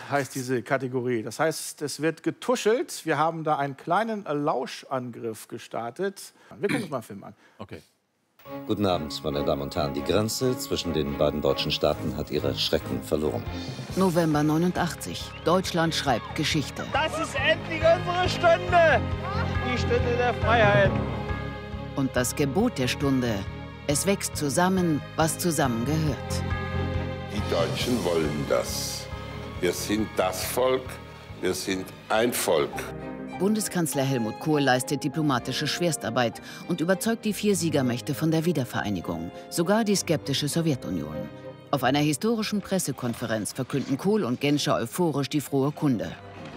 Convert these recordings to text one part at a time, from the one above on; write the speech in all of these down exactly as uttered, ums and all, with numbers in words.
heißt diese Kategorie. Das heißt, es wird getuschelt. Wir haben da einen kleinen Lauschangriff gestartet. Wir gucken uns mal einen Film an. Okay. Guten Abend, meine Damen und Herren. Die Grenze zwischen den beiden deutschen Staaten hat ihre Schrecken verloren. November neunundachtzig. Deutschland schreibt Geschichte. Das ist endlich unsere Stunde. Die Stunde der Freiheit. Und das Gebot der Stunde: Es wächst zusammen, was zusammengehört. Die Deutschen wollen das. Wir sind das Volk, wir sind ein Volk. Bundeskanzler Helmut Kohl leistet diplomatische Schwerstarbeit und überzeugt die vier Siegermächte von der Wiedervereinigung, sogar die skeptische Sowjetunion. Auf einer historischen Pressekonferenz verkünden Kohl und Genscher euphorisch die frohe Kunde.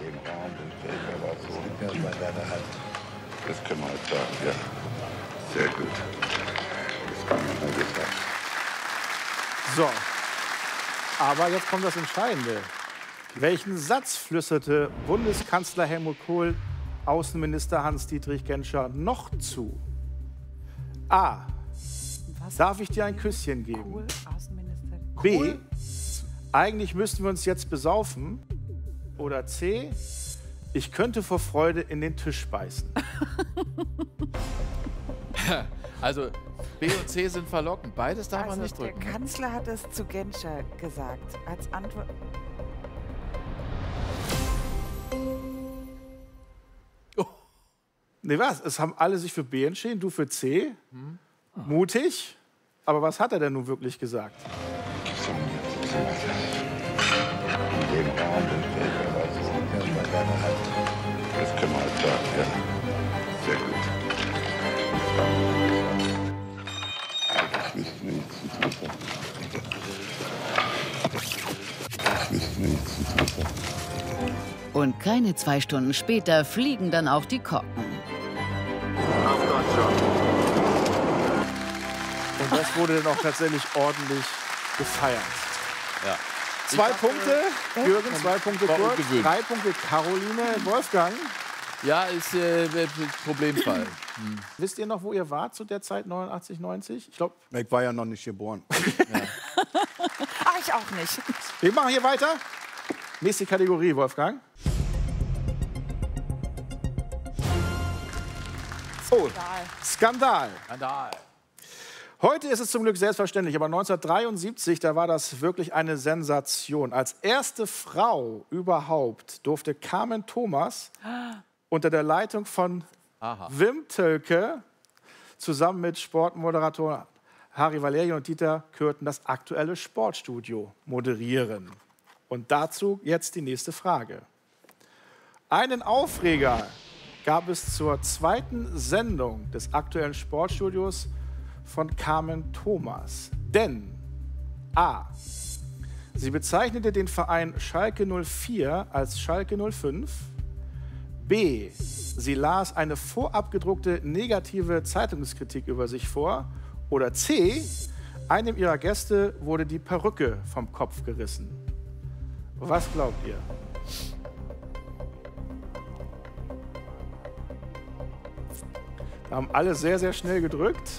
Das können wir halt sagen, ja. Sehr gut. Das kann man halt sagen. So, aber jetzt kommt das Entscheidende. Welchen Satz flüsterte Bundeskanzler Helmut Kohl Außenminister Hans-Dietrich Genscher noch zu? A. Was? Darf ich dir ein Küsschen geben? Kohl, Außenminister. B. Kohl? Eigentlich müssten wir uns jetzt besaufen. Oder C. Ich könnte vor Freude in den Tisch beißen. Also B und C sind verlockend. Beides darf Also man nicht drücken. Der Kanzler hat es zu Genscher gesagt. Als Antwort. Nee, was? Es haben alle sich für B entschieden, du für C. Hm. Mutig. Aber was hat er denn nun wirklich gesagt? Das können wir halt sagen, ja. Sehr gut. Das wissen wir jetzt nicht. Das wissen wir jetzt nicht. Und keine zwei Stunden später fliegen dann auch die Korken. Und das wurde dann auch tatsächlich ordentlich gefeiert. Ja. Zwei Punkte, Jürgen, zwei Punkte war Kurt, ungewöhnlich. drei Punkte Caroline, Wolfgang. Ja, ist äh, Problemfall. Hm. Wisst ihr noch, wo ihr wart zu der Zeit, neunundachtzig, neunzig? Ich glaube, Ich war ja noch nicht geboren. Ach, ich auch nicht. wir machen hier weiter. Nächste Kategorie, Wolfgang. Oh, Skandal. Skandal. Heute ist es zum Glück selbstverständlich, aber neunzehnhundertdreiundsiebzig, da war das wirklich eine Sensation. Als erste Frau überhaupt durfte Carmen Thomas unter der Leitung von Aha. Wim Tölke zusammen mit Sportmoderator Harry Valerian und Dieter Kürten das aktuelle Sportstudio moderieren. Und dazu jetzt die nächste Frage. Einen Aufreger gab es zur zweiten Sendung des aktuellen Sportstudios von Carmen Thomas. Denn A. Sie bezeichnete den Verein Schalke null vier als Schalke null fünf. B. Sie las eine vorab gedruckte negative Zeitungskritik über sich vor. Oder C. Einem ihrer Gäste wurde die Perücke vom Kopf gerissen. Was glaubt ihr? Da haben alle sehr, sehr schnell gedrückt.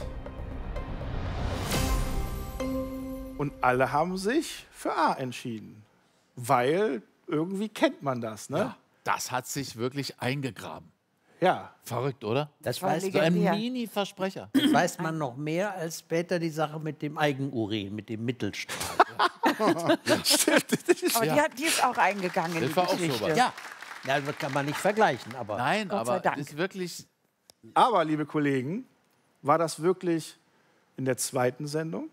Und alle haben sich für A entschieden. Weil irgendwie kennt man das, ne? Ja, das hat sich wirklich eingegraben. Ja. Verrückt, oder? Das war weiß, So ein legendär. Mini-Versprecher. das weiß man noch mehr als später die Sache mit dem Eigenurin, mit dem Mittelstrahl. Stimmt. Aber die, hat, die ist auch eingegangen in Das die war auch Geschichte. sowas. Ja, ja, das kann man nicht vergleichen, aber Nein, Gott sei aber Dank. das ist wirklich. Aber, liebe Kollegen, war das wirklich in der zweiten Sendung?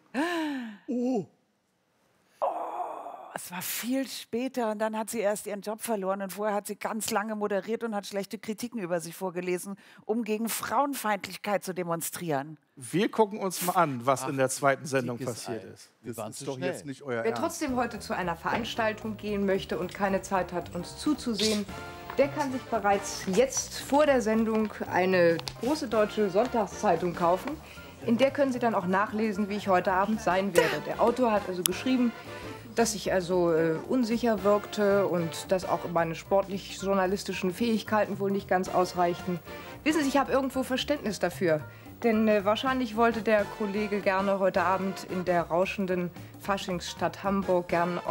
Es war viel später und dann hat sie erst ihren Job verloren und vorher hat sie ganz lange moderiert und hat schlechte Kritiken über sich vorgelesen, um gegen Frauenfeindlichkeit zu demonstrieren. Wir gucken uns mal an, was in der zweiten Sendung dickes passiert Ei. ist. Wir waren Das zu ist doch schnell. jetzt nicht euer Wer Ernst. trotzdem heute zu einer Veranstaltung gehen möchte und keine Zeit hat, uns zuzusehen, der kann sich bereits jetzt vor der Sendung eine große deutsche Sonntagszeitung kaufen. In der können Sie dann auch nachlesen, wie ich heute Abend sein werde. Der Autor hat also geschrieben, dass ich also äh, unsicher wirkte und dass auch meine sportlich-journalistischen Fähigkeiten wohl nicht ganz ausreichten. Wissen Sie, ich habe irgendwo Verständnis dafür. Denn äh, wahrscheinlich wollte der Kollege gerne heute Abend in der rauschenden Faschingsstadt Hamburg gern